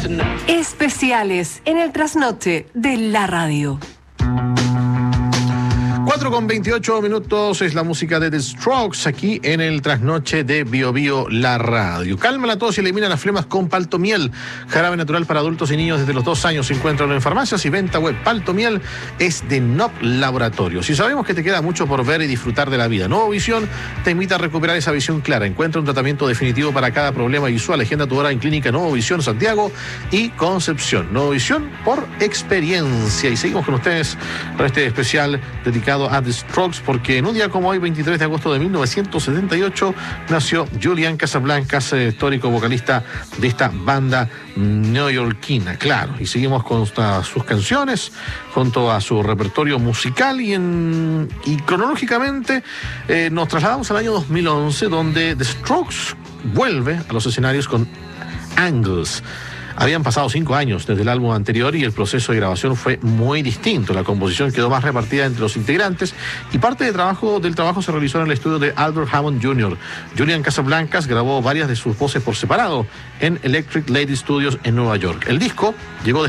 Especiales en el trasnoche de la radio. 4:28 es la música de The Strokes aquí en el trasnoche de Bio Bio, la radio. Calma la tos y elimina las flemas con Paltomiel. Jarabe natural para adultos y niños desde los 2 años. Encuéntralo en farmacias y venta web. Paltomiel es de NOP Laboratorios. Y sabemos que te queda mucho por ver y disfrutar de la vida. Nuevo Visión te invita a recuperar esa visión clara. Encuentra un tratamiento definitivo para cada problema visual. Agenda tu hora en Clínica Nuevo Visión Santiago y Concepción. Nuevo Visión por experiencia. Y seguimos con ustedes con este especial dedicado a The Strokes, porque en un día como hoy, 23 de agosto de 1978, nació Julian Casablancas, histórico vocalista de esta banda neoyorquina, claro. Y seguimos con sus canciones, junto a su repertorio musical, y cronológicamente nos trasladamos al año 2011, donde The Strokes vuelve a los escenarios con Angles. Habían pasado 5 años desde el álbum anterior y el proceso de grabación fue muy distinto. La composición quedó más repartida entre los integrantes y parte del trabajo se realizó en el estudio de Albert Hammond Jr. Julian Casablancas grabó varias de sus voces por separado en Electric Lady Studios en Nueva York. El disco llegó